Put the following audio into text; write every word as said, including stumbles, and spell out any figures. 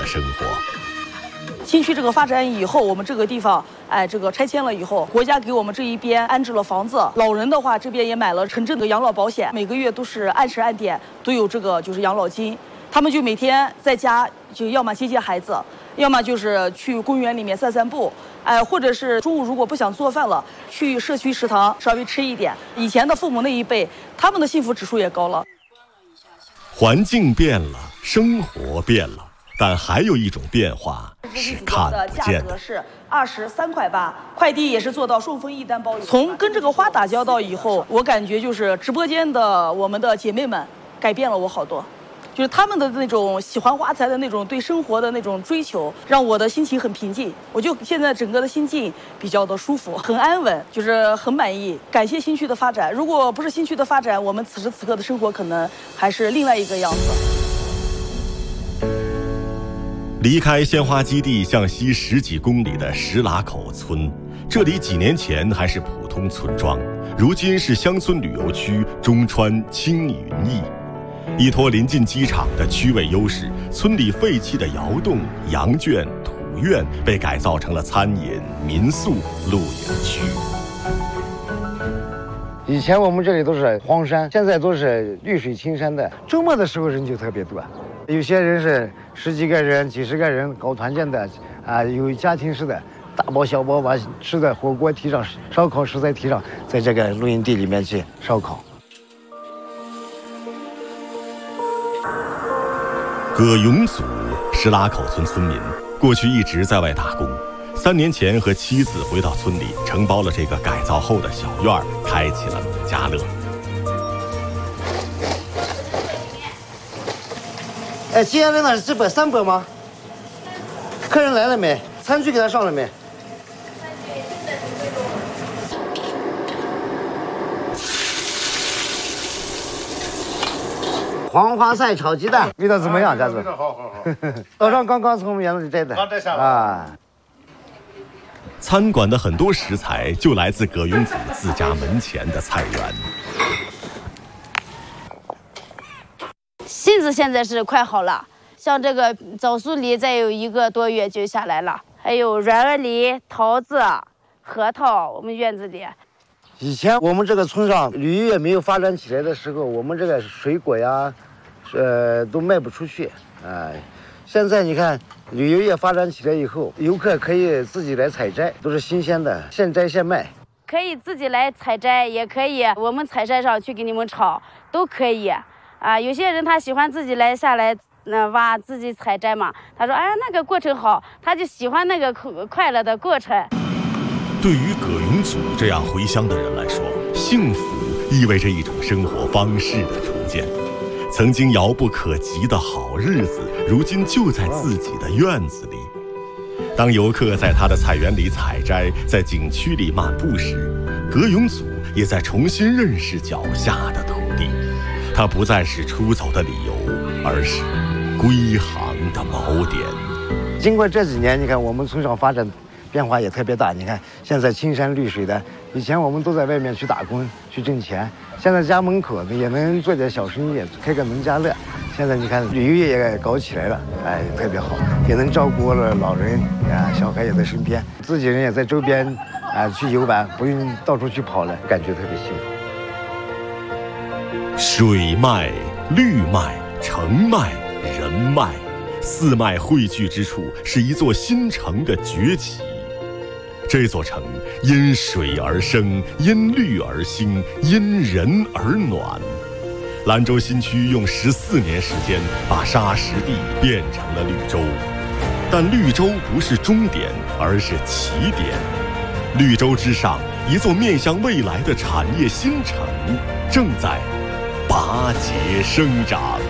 生活。 新区这个发展以后，我们这个地方，哎，这个拆迁了以后，国家给我们这一边安置了房子。老人的话，这边也买了城镇的养老保险，每个月都是按时按点都有这个就是养老金。他们就每天在家就要么接接孩子，要么就是去公园里面散散步，哎，或者是中午如果不想做饭了，去社区食堂稍微吃一点。以前的父母那一辈，他们的幸福指数也高了。 环境变了，生活变了。但还有一种变化是看不见的。 价格是二十三块八，快递也是做到顺丰一单包邮。从跟这个花打交道以后，我感觉就是直播间的我们的姐妹们改变了我好多，就是他们的那种喜欢花材的那种对生活的那种追求，让我的心情很平静。我就现在整个的心境比较的舒服，很安稳，就是很满意。感谢新区的发展，如果不是新区的发展，我们此时此刻的生活可能还是另外一个样子。 离开鲜花基地向西十几公里的石喇口村，这里几年前还是普通村庄，如今是乡村旅游区，中川青云逸。依托临近机场的区位优势，村里废弃的窑洞、羊圈、土院被改造成了餐饮、民宿、露营区。 以前我们这里都是荒山，现在都是绿水青山的。周末的时候人就特别多，有些人是十几个人、几十个人搞团建的，啊，有家庭式的，大包小包把吃的火锅提上，烧烤食材提上，在这个露营地里面去烧烤。 葛永祖，石喇口村村民，过去一直在外打工。三年前和妻子回到村里，承包了这个改造后的小院儿，开启了农家乐。 哎，今天那是这本三本吗？客人来了没？餐具给他上了没？黄花菜炒鸡蛋，味道怎么样，家子？ 好好好。 早上刚刚从园子里摘的。 刚摘下来啊。 餐馆的很多食材就来自葛永祖自家门前的菜园。 杏子现在是快好了，像这个枣树梨再有一个多月就下来了，还有软柿梨、桃子、核桃，我们院子里。 以前我们这个村上旅游业没有发展起来的时候，我们这个水果呀，呃，都卖不出去，哎、呃。现在你看，旅游业发展起来以后，游客可以自己来采摘，都是新鲜的，现摘现卖。 可以自己来采摘，也可以我们采摘上去给你们炒，都可以。啊，有些人他喜欢自己来下来，那、呃、挖自己采摘嘛。他说，哎，那个过程好，他就喜欢那个快乐的过程。 对于葛永祖这样回乡的人来说，幸福意味着一种生活方式的重建。曾经遥不可及的好日子，如今就在自己的院子里。当游客在他的菜园里采摘，在景区里漫步时，葛永祖也在重新认识脚下的土地。它不再是出走的理由，而是归航的锚点。 经过这几年，你看我们村上发展变化也特别大。你看现在青山绿水的，以前我们都在外面去打工去挣钱，现在家门口也能做点小生意，开个农家乐。现在你看旅游业也搞起来了，哎，特别好，也能照顾了老人啊，小孩也在身边，自己人也在周边啊去游玩，不用到处去跑了，感觉特别幸福。 水脉、绿脉、城脉、人脉，四脉汇聚之处，是一座新城的崛起。这座城因水而生，因绿而兴，因人而暖。兰州新区用十四年时间把沙石地变成了绿洲，但绿洲不是终点，而是起点。绿洲之上，一座面向未来的产业新城正在拔节生长。